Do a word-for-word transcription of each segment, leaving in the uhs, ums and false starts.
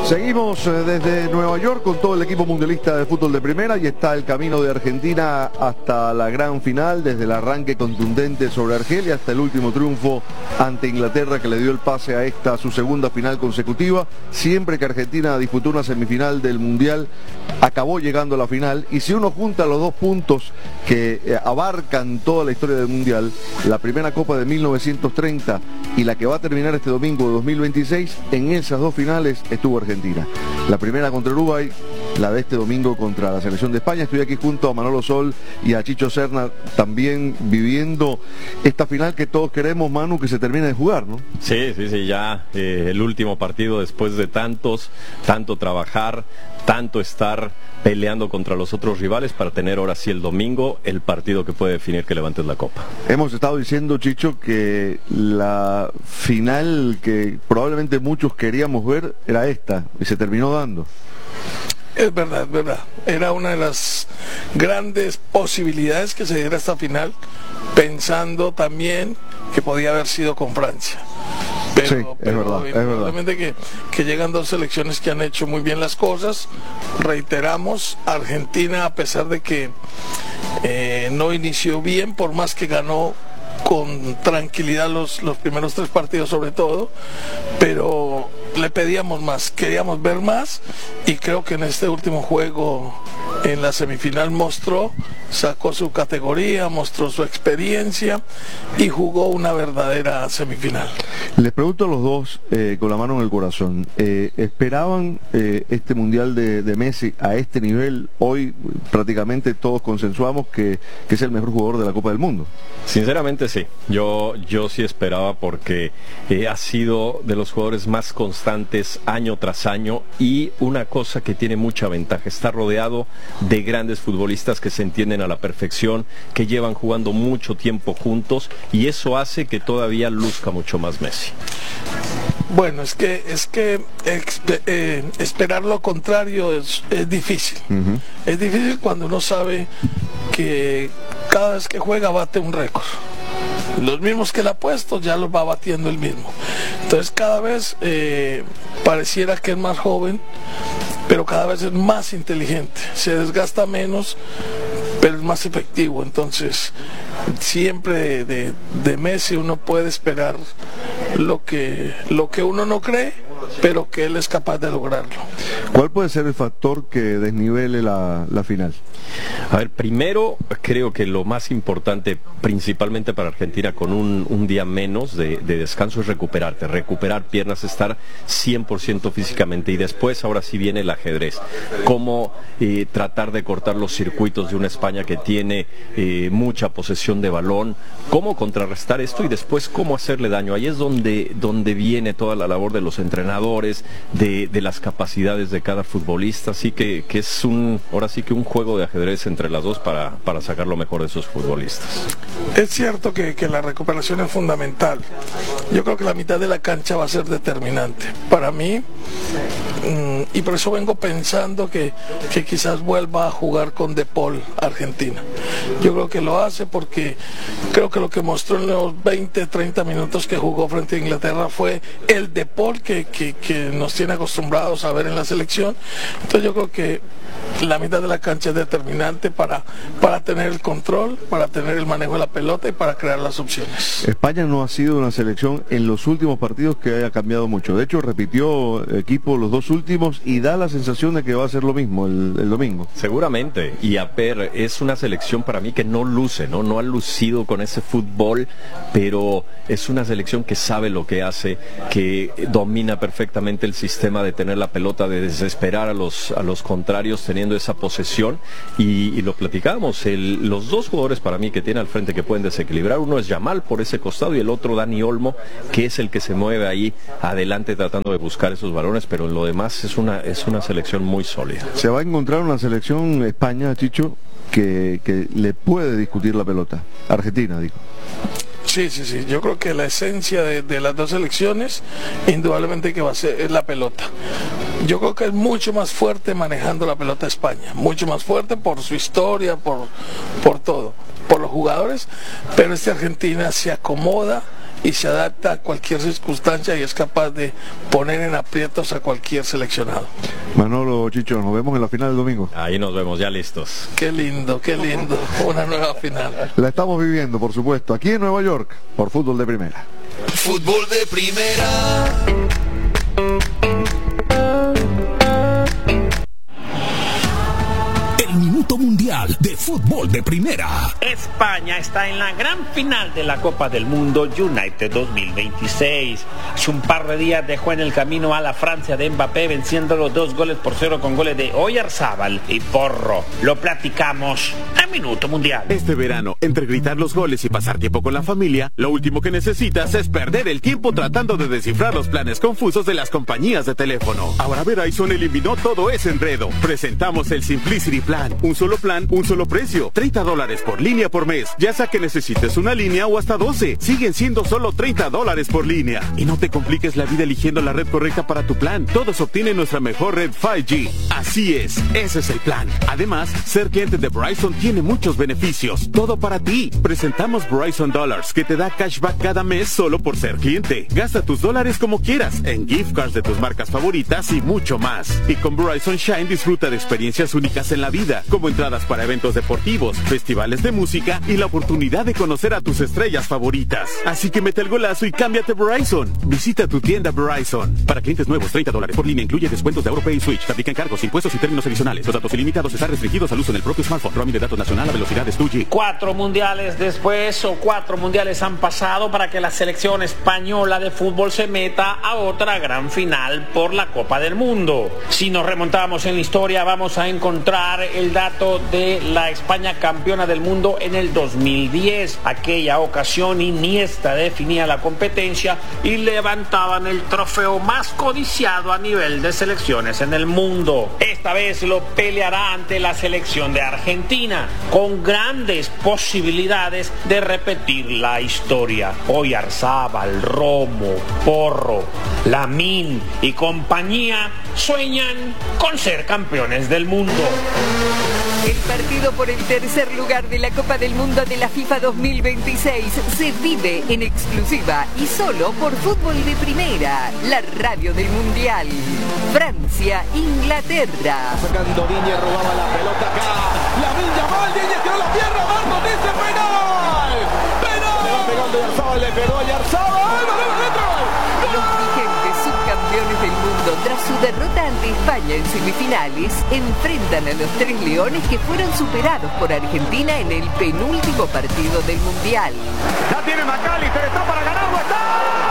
Seguimos desde Nueva York con todo el equipo mundialista de fútbol de primera y está el camino de Argentina hasta la gran final, desde el arranque contundente sobre Argelia hasta el último triunfo ante Inglaterra que le dio el pase a esta su segunda final consecutiva. Siempre que Argentina disputó una semifinal del mundial acabó llegando a la final, y si uno junta los dos puntos que abarcan toda la historia del mundial, la primera Copa de mil novecientos treinta y la que va a terminar este domingo de dos mil veintiséis, en esas dos finales estuvo Argentina. La primera contra Uruguay, la de este domingo contra la selección de España. Estoy aquí junto a Manolo Sol y a Chicho Serna, también viviendo esta final que todos queremos, Manu, que se termine de jugar, ¿no? Sí, sí, sí, ya eh, el último partido después de tantos, tanto trabajar, tanto estar peleando contra los otros rivales para tener ahora sí el domingo el partido que puede definir que levantes la copa. Hemos estado diciendo, Chicho, que la final que probablemente muchos queríamos ver era esta, y se terminó dando. Es verdad, es verdad. Era una de las grandes posibilidades que se diera esta final, pensando también que podía haber sido con Francia. Pero, sí, es pero verdad, es verdad. Que, que llegan dos selecciones que han hecho muy bien las cosas. Reiteramos, Argentina, a pesar de que eh, no inició bien, por más que ganó con tranquilidad los, los primeros tres partidos sobre todo, pero le pedíamos más, queríamos ver más, y creo que en este último juego en la semifinal mostró, sacó su categoría, mostró su experiencia y jugó una verdadera semifinal. Les pregunto a los dos, eh, con la mano en el corazón, eh, ¿esperaban eh, este mundial de, de Messi a este nivel? Hoy prácticamente todos consensuamos que, que es el mejor jugador de la Copa del Mundo. Sinceramente sí, yo, yo sí esperaba, porque eh, ha sido de los jugadores más constantes año tras año, y una cosa que tiene mucha ventaja, está rodeado de grandes futbolistas que se entienden a la perfección, que llevan jugando mucho tiempo juntos, y eso hace que todavía luzca mucho más Messi. Bueno, es que es que eh, esperar lo contrario es, es difícil. Uh-huh. Es difícil cuando uno sabe que cada vez que juega bate un récord. Los mismos que le ha puesto ya los va batiendo él mismo. Entonces cada vez eh, pareciera que es más joven, pero cada vez es más inteligente. Se desgasta menos, pero es más efectivo. Entonces siempre de, de, de Messi uno puede esperar lo que, lo que uno no cree, pero que él es capaz de lograrlo. ¿Cuál puede ser el factor que desnivele la, la final? A ver, primero creo que lo más importante, principalmente para Argentina, con un, un día menos de, de descanso, es recuperarte, recuperar piernas, estar cien por ciento físicamente, y después ahora sí viene el ajedrez, cómo eh, tratar de cortar los circuitos de una España que tiene eh, mucha posesión de balón, cómo contrarrestar esto y después cómo hacerle daño. Ahí es donde, donde viene toda la labor de los entrenadores, de, de las capacidades de cada futbolista, así que, que es un, ahora sí que un juego de ajedrez entre las dos para, para sacar lo mejor de esos futbolistas. Es cierto que, que la recuperación es fundamental. Yo creo que la mitad de la cancha va a ser determinante para mí, mmm, y por eso vengo pensando que, que quizás vuelva a jugar con De Paul Argentina. Yo creo que lo hace porque creo que lo que mostró en los veinte, treinta minutos que jugó frente a Inglaterra fue el De Paul que, que, que nos tiene acostumbrados a ver en la selección. Entonces yo creo que la mitad de la cancha es determinante para, para tener el control, para tener el manejo de la pelota y para crear las opciones. España no ha sido una selección en los últimos partidos que haya cambiado mucho. De hecho, repitió equipo los dos últimos y da la sensación de que va a ser lo mismo el, el domingo. Seguramente. Y a ver, es una selección para mí que no luce, ¿no? No ha lucido con ese fútbol, pero es una selección que sabe lo que hace, que domina perfectamente el sistema de tener la pelota, de desesperar a los, a los contrarios teniendo esa posesión, y, y lo platicábamos, el, los dos jugadores para mí que tiene al frente que pueden desequilibrar, uno es Yamal por ese costado y el otro Dani Olmo, que es el que se mueve ahí adelante tratando de buscar esos balones, pero en lo demás es una, es una selección muy sólida. Se va a encontrar una selección España, Chicho, que, que le puede discutir la pelota. Argentina, digo. Sí, sí, sí. Yo creo que la esencia de, de las dos selecciones, indudablemente que va a ser es la pelota. Yo creo que es mucho más fuerte manejando la pelota España, mucho más fuerte por su historia, por, por todo, por los jugadores, pero esta Argentina se acomoda y se adapta a cualquier circunstancia y es capaz de poner en aprietos a cualquier seleccionado. Manolo, Chicho, nos vemos en la final del domingo. Ahí nos vemos, ya listos. Qué lindo, qué lindo, una nueva final. La estamos viviendo, por supuesto, aquí en Nueva York, por Fútbol de Primera. Fútbol de Primera. Minuto Mundial de Fútbol de Primera. España está en la gran final de la Copa del Mundo United dos mil veintiséis. Hace un par de días dejó en el camino a la Francia de Mbappé, venciéndolo dos goles por cero con goles de Oyarzábal y Porro. Lo platicamos en Minuto Mundial. Este verano, entre gritar los goles y pasar tiempo con la familia, lo último que necesitas es perder el tiempo tratando de descifrar los planes confusos de las compañías de teléfono. Ahora Verizon eliminó todo ese enredo. Presentamos el Simplicity Plan. Un solo plan, un solo precio. treinta dólares por línea por mes. Ya sea que necesites una línea o hasta doce. Siguen siendo solo treinta dólares por línea. Y no te compliques la vida eligiendo la red correcta para tu plan. Todos obtienen nuestra mejor red cinco G. Así es, ese es el plan. Además, ser cliente de Verizon tiene muchos beneficios. Todo para ti. Presentamos Verizon Dollars, que te da cashback cada mes solo por ser cliente. Gasta tus dólares como quieras, en gift cards de tus marcas favoritas y mucho más. Y con Verizon Shine disfruta de experiencias únicas en la vida, como entradas para eventos deportivos, festivales de música y la oportunidad de conocer a tus estrellas favoritas. Así que mete el golazo y cámbiate a Verizon. Visita tu tienda Verizon. Para clientes nuevos, treinta dólares por línea, incluye descuentos de AuroPay y Switch. Te aplican cargos, impuestos y términos adicionales. Los datos ilimitados están restringidos al uso en el propio smartphone. Roaming de datos nacional a velocidades dos G. Cuatro mundiales después, o cuatro mundiales han pasado para que la selección española de fútbol se meta a otra gran final por la Copa del Mundo. Si nos remontamos en la historia, vamos a encontrar el dato de la España campeona del mundo en el dos mil diez. Aquella ocasión Iniesta definía la competencia y levantaban el trofeo más codiciado a nivel de selecciones en el mundo. Esta vez lo peleará ante la selección de Argentina, con grandes posibilidades de repetir la historia. Oyarzábal, Romo, Porro, Lamine y compañía sueñan con ser campeones del mundo. El partido por el tercer lugar de la Copa del Mundo de la FIFA dos mil veintiséis se vive en exclusiva y solo por Fútbol de Primera, la radio del Mundial. Francia, Inglaterra. Sacando Diñe, robaba la pelota acá. Lamine Yamal, Diñe tiró la pierna, Marcos dice penal. ¡Penal! Le va pegando Oyarzábal, le pegó a Oyarzábal. ¡Balón adentro! Los vigentes subcampeones del mundo, tras su derrota ante España en semifinales, enfrentan a los tres leones que fueron superados por Argentina en el penúltimo partido del Mundial. La tiene McAllister, está para ganarlo, está.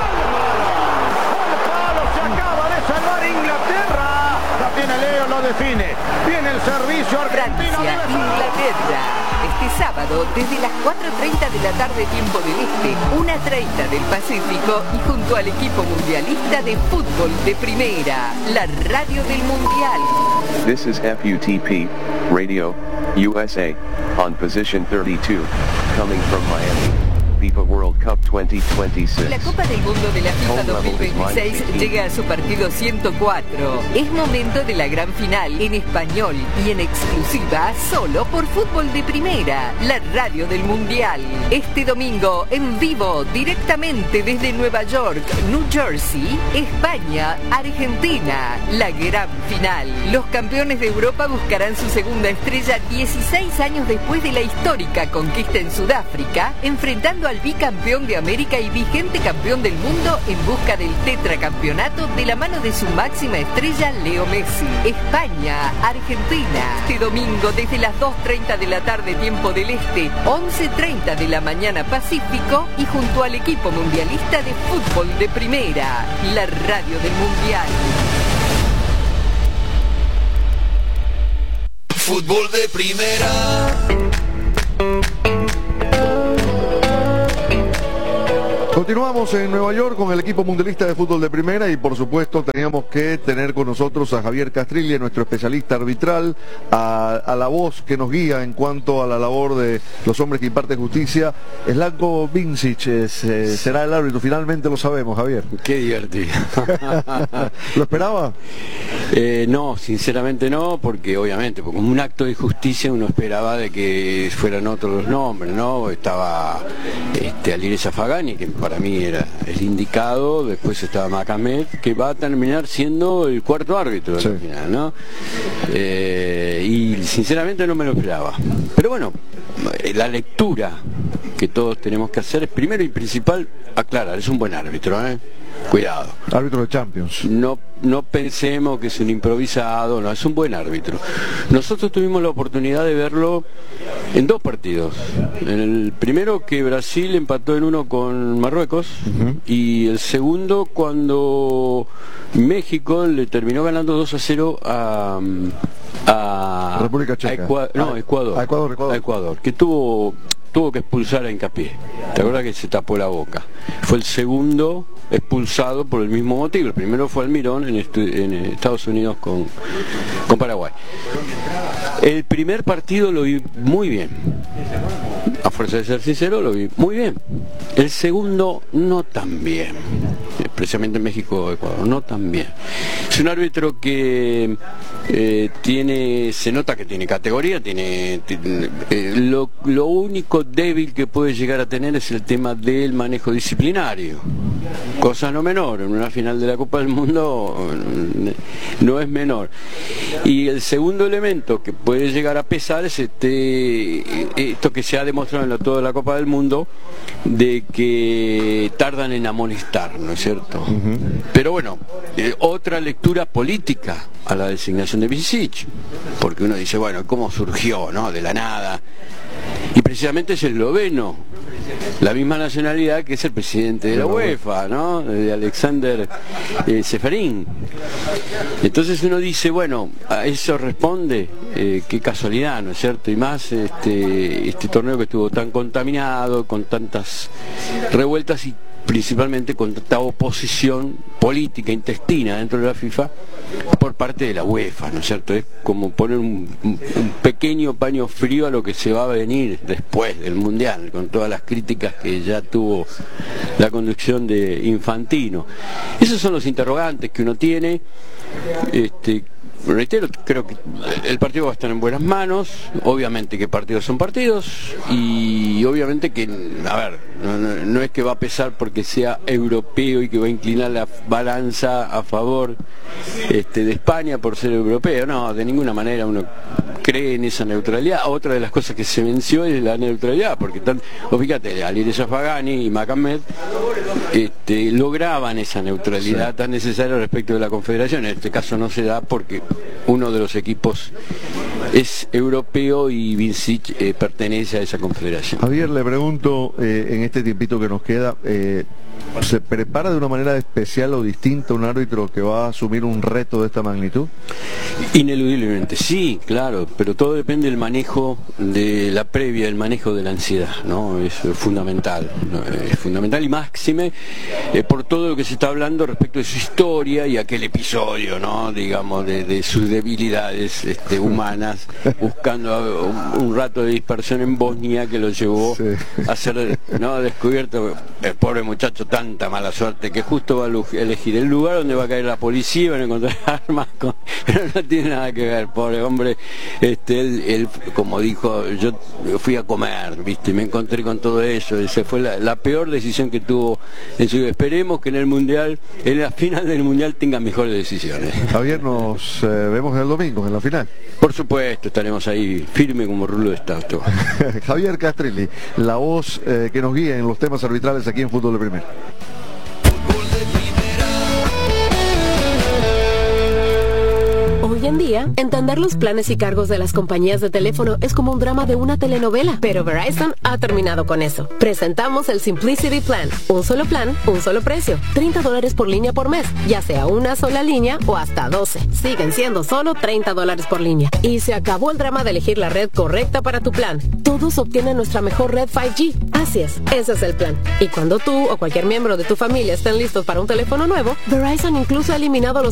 El palo se acaba de salvar Inglaterra. La tiene Leo, lo define. Viene el servicio argentino. Francia, Inglaterra. Este sábado, desde las cuatro y treinta de la tarde, tiempo del Este, una y treinta del Pacífico, y junto al equipo mundialista de Fútbol de Primera, la radio del Mundial. This is F U T P, Radio, U S A, on position thirty-two, coming from Miami. FIFA World Cup veinte veintiséis. La Copa del Mundo de la FIFA dos mil veintiséis llega a su partido ciento cuatro. Es momento de la gran final en español y en exclusiva solo por Fútbol de Primera, la radio del Mundial. Este domingo en vivo directamente desde Nueva York, New Jersey, España, Argentina, la gran final. Los campeones de Europa buscarán su segunda estrella dieciséis años después de la histórica conquista en Sudáfrica, enfrentando al bicampeón de América y vigente campeón del mundo en busca del tetracampeonato de la mano de su máxima estrella Leo Messi. España, Argentina, este domingo desde las dos y treinta de la tarde tiempo del Este, once y treinta de la mañana Pacífico, y junto al equipo mundialista de Fútbol de Primera, la radio del Mundial. Fútbol de Primera. Continuamos en Nueva York con el equipo mundialista de fútbol de primera y por supuesto teníamos que tener con nosotros a Javier Castrilli, nuestro especialista arbitral, a, a la voz que nos guía en cuanto a la labor de los hombres que imparten justicia. Slatko Vincic es, eh, será el árbitro, finalmente lo sabemos, Javier. Qué divertido. ¿Lo esperaba? Eh, no, sinceramente no, porque obviamente, porque como un acto de justicia uno esperaba de que fueran otros los nombres, ¿no? Estaba este, Alireza Fagani, que para mí era el indicado, después estaba Macamed, que va a terminar siendo el cuarto árbitro sí. al final, ¿no? Eh, y sinceramente no me lo esperaba. Pero bueno, la lectura que todos tenemos que hacer es primero y principal aclarar, es un buen árbitro, ¿eh? Cuidado. Árbitro de Champions. No, no pensemos que es un improvisado, no, es un buen árbitro. Nosotros tuvimos la oportunidad de verlo en dos partidos. En el primero que Brasil empató en uno con Marruecos, uh-huh. y el segundo cuando México le terminó ganando dos a cero a, a República Checa. A Ecua, no, a, Ecuador, a Ecuador, Ecuador. A Ecuador, que tuvo tuvo que expulsar a Hincapié. ¿Te acuerdas que se tapó la boca? Fue el segundo expulsado por el mismo motivo. El primero fue Almirón en, en Estados Unidos con, con Paraguay. El primer partido lo vi muy bien. A fuerza de ser sincero, lo vi muy bien. El segundo, no tan bien. Precisamente en México, Ecuador, no tan bien. Es un árbitro que eh, tiene, se nota que tiene categoría, tiene, tiene eh, lo, lo único débil que puede llegar a tener es el tema del manejo disciplinario. Cosa no menor, en una final de la Copa del Mundo no es menor. Y el segundo elemento que puede llegar a pesar es este esto que se ha demostrado en la, toda la Copa del Mundo, de que tardan en amonestar, ¿no es cierto? Uh-huh. Pero bueno, eh, otra lectura política a la designación de Vicic, porque uno dice, bueno, ¿cómo surgió, no? De la nada. Y precisamente es esloveno, la misma nacionalidad que es el presidente de la UEFA, ¿no? De Alexander eh, Seferín. Entonces uno dice, bueno, a eso responde, eh, qué casualidad, ¿no es cierto? Y más este, este torneo que estuvo tan contaminado, con tantas revueltas y principalmente con tanta oposición política intestina dentro de la FIFA por parte de la UEFA, ¿no es cierto? Es como poner un, un pequeño paño frío a lo que se va a venir después del Mundial, con todas las críticas que ya tuvo la conducción de Infantino. Esos son los interrogantes que uno tiene. Este, reitero, creo que el partido va a estar en buenas manos. Obviamente que partidos son partidos, y obviamente que, a ver, no, no, no es que va a pesar porque sea europeo y que va a inclinar la balanza a favor este, de España por ser europeo. No, de ninguna manera uno cree en esa neutralidad. Otra de las cosas que se venció es la neutralidad, porque tan, o fíjate, Alireza Fagani y Macamed este, lograban esa neutralidad, sí, tan necesaria respecto de la Confederación. En este caso no se da porque uno de los equipos es europeo y Vicic eh, pertenece a esa confederación. Javier, le pregunto, eh, en este tiempito que nos queda, eh, ¿se prepara de una manera especial o distinta un árbitro que va a asumir un reto de esta magnitud? Ineludiblemente, sí, claro, pero todo depende del manejo de la previa, el manejo de la ansiedad, ¿no? Es fundamental, ¿no? Es fundamental y máxime eh, por todo lo que se está hablando respecto de su historia y aquel episodio, ¿no? Digamos, de, de sus debilidades este, humanas, buscando un, un rato de dispersión en Bosnia que lo llevó sí. a ser, ¿no? descubierto. El pobre muchacho, tanta mala suerte que justo va a elegir el lugar donde va a caer la policía y van a encontrar armas con... pero no tiene nada que ver, pobre hombre. Este, él, él, como dijo, yo fui a comer, viste, y me encontré con todo eso. Esa fue la, la peor decisión que tuvo en su vida. Esperemos que en el mundial, en la final del mundial, tenga mejores decisiones. Javier, nos eh, vemos el domingo en la final. Por supuesto, estaremos ahí firme como rulo de estatuto. Javier Castrilli, la voz eh, que nos guía en los temas arbitrales aquí en Fútbol de Primera. Hoy en día, entender los planes y cargos de las compañías de teléfono es como un drama de una telenovela, pero Verizon ha terminado con eso. Presentamos el Simplicity Plan, un solo plan, un solo precio, treinta dólares por línea por mes, ya sea una sola línea o hasta doce. Siguen siendo solo treinta dólares por línea. Y se acabó el drama de elegir la red correcta para tu plan. Todos obtienen nuestra mejor red cinco G. Así es, ese es el plan. Y cuando tú o cualquier miembro de tu familia estén listos para un teléfono nuevo, Verizon incluso ha eliminado los